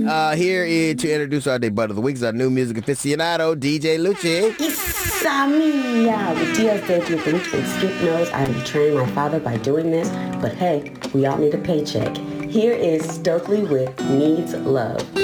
Here is to introduce our debut of the week is our new music aficionado, DJ Lucci. Issa mia! The Diaz debut of the week and Skip knows I'm betraying my father by doing this, but hey, we all need a paycheck. Here is Stokely with Needs Love.